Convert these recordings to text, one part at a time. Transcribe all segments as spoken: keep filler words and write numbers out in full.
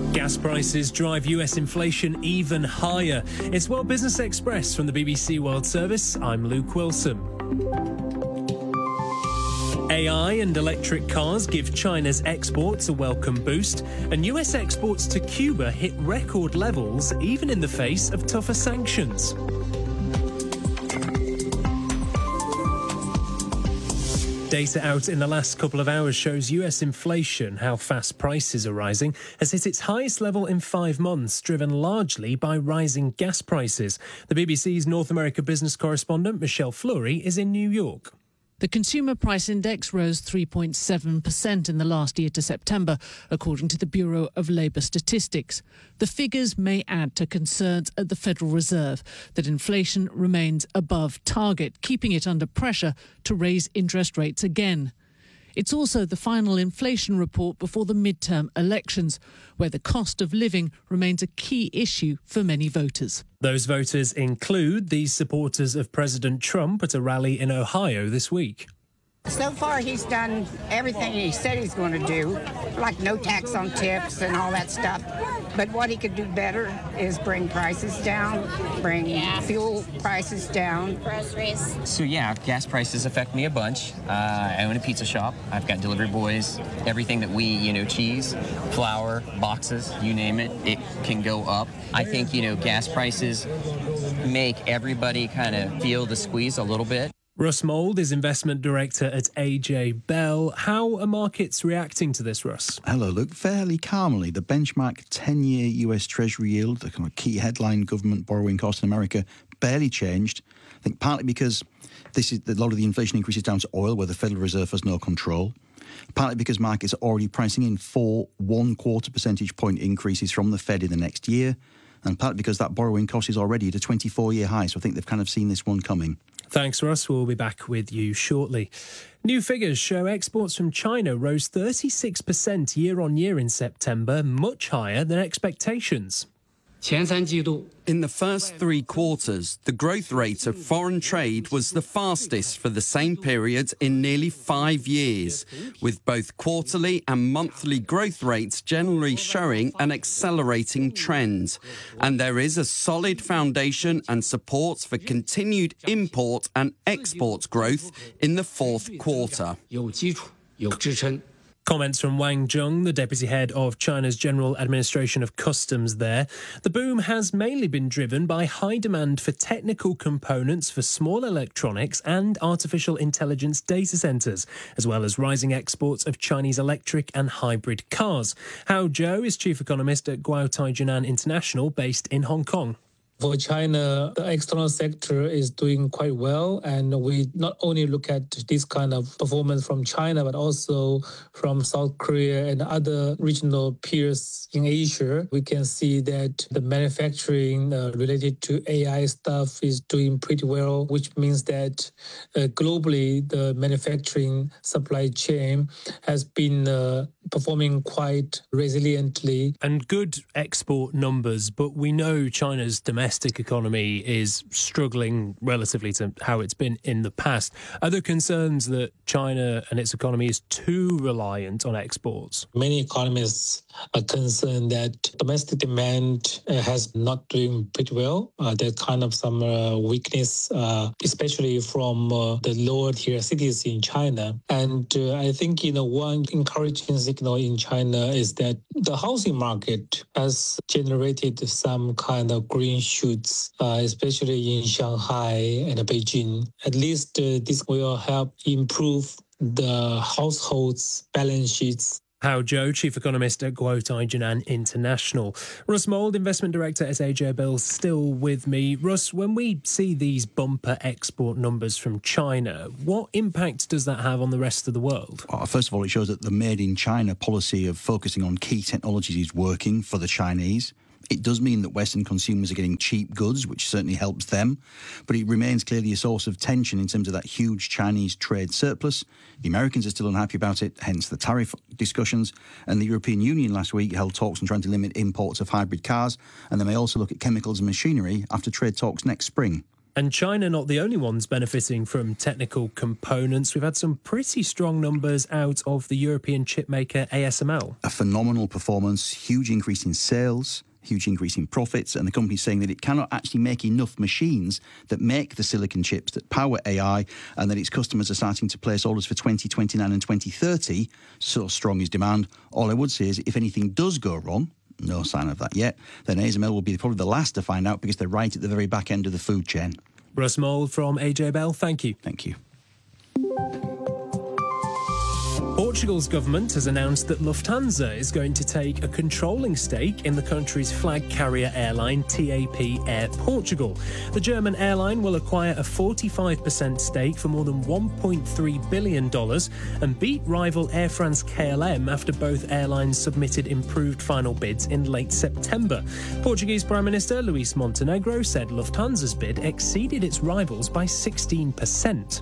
Gas prices drive U S inflation even higher. It's World Business Express from the B B C World Service. I'm Luke Wilson. A I and electric cars give China's exports a welcome boost, and U S exports to Cuba hit record levels even in the face of tougher sanctions. Data out in the last couple of hours shows U S inflation, how fast prices are rising, has hit its highest level in five months, driven largely by rising gas prices. The B B C's North America business correspondent, Michelle Fleury, is in New York. The Consumer Price Index rose three point seven percent in the last year to September, according to the Bureau of Labour Statistics. The figures may add to concerns at the Federal Reserve that inflation remains above target, keeping it under pressure to raise interest rates again. It's also the final inflation report before the midterm elections, where the cost of living remains a key issue for many voters. Those voters include the supporters of President Trump at a rally in Ohio this week. So far, he's done everything he said he's going to do, like no tax on tips and all that stuff. But what he could do better is bring prices down, bring yeah. fuel prices down. Groceries. So, yeah, gas prices affect me a bunch. Uh, I own a pizza shop. I've got delivery boys. Everything that we, you know, cheese, flour, boxes, you name it, it can go up. I think, you know, gas prices make everybody kind of feel the squeeze a little bit. Russ Mould is investment director at A J Bell. How are markets reacting to this, Russ? Hello, Luke. Fairly calmly, the benchmark ten-year U S Treasury yield, the kind of key headline government borrowing cost in America, barely changed. I think partly because this is a lot of the inflation increase is down to oil, where the Federal Reserve has no control. Partly because markets are already pricing in four one-quarter percentage point increases from the Fed in the next year, and partly because that borrowing cost is already at a twenty-four-year high. So I think they've kind of seen this one coming. Thanks, Russ. We'll be back with you shortly. New figures show exports from China rose thirty-six percent year on year in September, much higher than expectations. In the first three quarters, the growth rate of foreign trade was the fastest for the same period in nearly five years, with both quarterly and monthly growth rates generally showing an accelerating trend. And there is a solid foundation and support for continued import and export growth in the fourth quarter. Comments from Wang Zheng, the deputy head of China's General Administration of Customs there. The boom has mainly been driven by high demand for technical components for small electronics and artificial intelligence data centres, as well as rising exports of Chinese electric and hybrid cars. Hao Zhou is chief economist at Guotai Junan International, based in Hong Kong. For China, the external sector is doing quite well, and we not only look at this kind of performance from China, but also from South Korea and other regional peers in Asia. We can see that the manufacturing uh, related to A I stuff is doing pretty well, which means that uh, globally the manufacturing supply chain has been uh, performing quite resiliently. And good export numbers, but we know China's domestic domestic economy is struggling relatively to how it's been in the past. Are there concerns that China and its economy is too reliant on exports? Many economists are concerned that domestic demand uh, has not doing pretty well. Uh, there's kind of some uh, weakness, uh, especially from uh, the lower tier cities in China. And uh, I think, you know, one encouraging signal in China is that the housing market has generated some kind of green shoots, uh, especially in Shanghai and Beijing. At least uh, this will help improve the households' balance sheets. Hao Zhou, chief economist at Guotai Junan International. Russ Mould, investment director at A J Bell, still with me. Russ, when we see these bumper export numbers from China, what impact does that have on the rest of the world? Well, first of all, it shows that the Made in China policy of focusing on key technologies is working for the Chinese. It does mean that Western consumers are getting cheap goods, which certainly helps them, but it remains clearly a source of tension in terms of that huge Chinese trade surplus. The Americans are still unhappy about it, hence the tariff discussions, and the European Union last week held talks on trying to limit imports of hybrid cars, and they may also look at chemicals and machinery after trade talks next spring. And China not the only ones benefiting from technical components. We've had some pretty strong numbers out of the European chipmaker A S M L. A phenomenal performance, huge increase in sales, huge increase in profits, and the company's saying that it cannot actually make enough machines that make the silicon chips that power A I, and that its customers are starting to place orders for twenty twenty-nine and twenty thirty. So strong is demand. All I would say is if anything does go wrong, no sign of that yet, then A S M L will be probably the last to find out because they're right at the very back end of the food chain. Russ Mould from A J Bell, thank you. Thank you. Portugal's government has announced that Lufthansa is going to take a controlling stake in the country's flag carrier airline T A P Air Portugal. The German airline will acquire a forty-five percent stake for more than one point three billion dollars and beat rival Air France K L M after both airlines submitted improved final bids in late September. Portuguese Prime Minister Luís Montenegro said Lufthansa's bid exceeded its rivals by sixteen percent.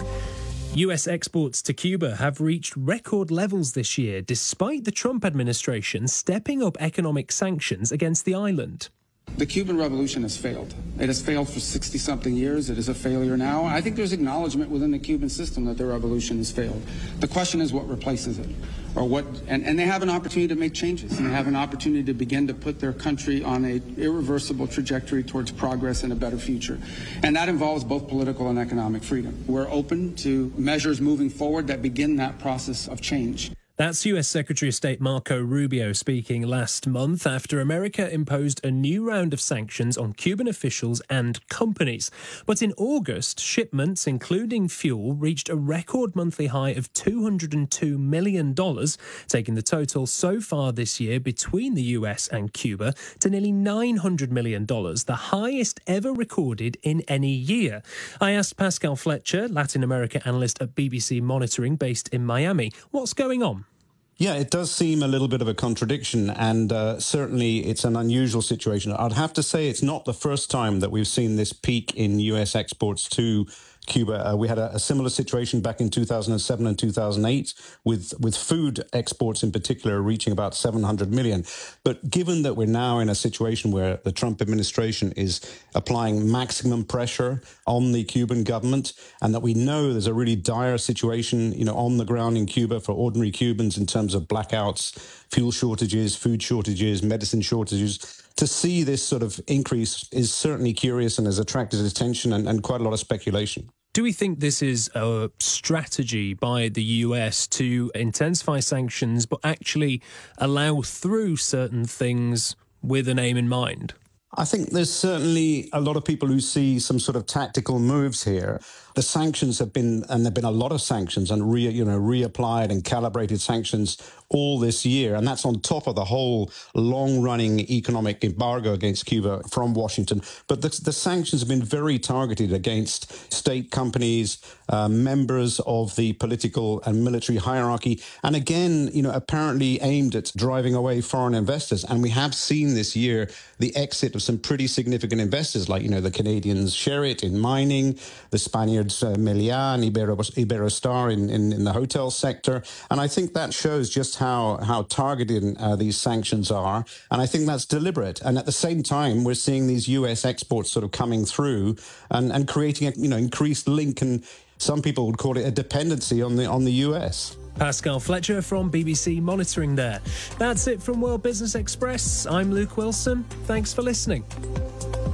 U S exports to Cuba have reached record levels this year, despite the Trump administration stepping up economic sanctions against the island. The Cuban Revolution has failed. It has failed for sixty-something years. It is a failure now. I think there's acknowledgement within the Cuban system that the revolution has failed. The question is what replaces it, or what. And, and they have an opportunity to make changes. And they have an opportunity to begin to put their country on a irreversible trajectory towards progress and a better future. And that involves both political and economic freedom. We're open to measures moving forward that begin that process of change. That's U S Secretary of State Marco Rubio speaking last month after America imposed a new round of sanctions on Cuban officials and companies. But in August, shipments, including fuel, reached a record monthly high of two hundred two million dollars, taking the total so far this year between the U S and Cuba to nearly nine hundred million dollars, the highest ever recorded in any year. I asked Pascal Fletcher, Latin America analyst at B B C Monitoring based in Miami, what's going on? Yeah, it does seem a little bit of a contradiction, and uh, certainly it's an unusual situation. I'd have to say it's not the first time that we've seen this peak in U S exports to Cuba. Uh, we had a, a similar situation back in two thousand seven and two thousand eight with, with food exports in particular reaching about seven hundred million. But given that we're now in a situation where the Trump administration is applying maximum pressure on the Cuban government, and that we know there's a really dire situation, you know, on the ground in Cuba for ordinary Cubans in terms of blackouts, fuel shortages, food shortages, medicine shortages, to see this sort of increase is certainly curious and has attracted attention and, and quite a lot of speculation. Do we think this is a strategy by the U S to intensify sanctions but actually allow through certain things with an aim in mind? I think there's certainly a lot of people who see some sort of tactical moves here. The sanctions have been, and there have been a lot of sanctions and re, you know, reapplied and calibrated sanctions all this year. And that's on top of the whole long-running economic embargo against Cuba from Washington. But the, the sanctions have been very targeted against state companies, uh, members of the political and military hierarchy. And again, you know, apparently aimed at driving away foreign investors. And we have seen this year the exit of some pretty significant investors, like, you know, the Canadians Sherritt in mining, the Spaniards uh, Meliá and Ibero, Iberostar in, in, in the hotel sector. And I think that shows just how, how targeted uh, these sanctions are. And I think that's deliberate. And at the same time, we're seeing these U S exports sort of coming through and, and creating a, you know, increased link, and some people would call it a dependency on the, on the U S. Pascal Fletcher from B B C Monitoring there. That's it from World Business Express. I'm Luke Wilson. Thanks for listening.